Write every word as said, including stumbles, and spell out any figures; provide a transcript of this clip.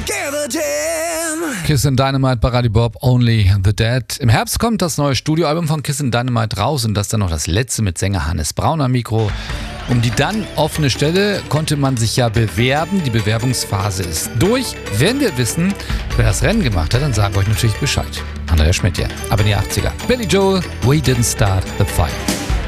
Kiss and Dynamite bei Radio Bob, Only the Dead. Im Herbst kommt das neue Studioalbum von Kiss and Dynamite raus und das dann noch das letzte mit Sänger Hannes Braun am Mikro. Um die dann offene Stelle konnte man sich ja bewerben. Die Bewerbungsphase ist durch. Wenn wir wissen, wer das Rennen gemacht hat, dann sagen wir euch natürlich Bescheid. Andrea Schmidt hier. Aber in die achtziger. Billy Joel, We Didn't Start the Fire.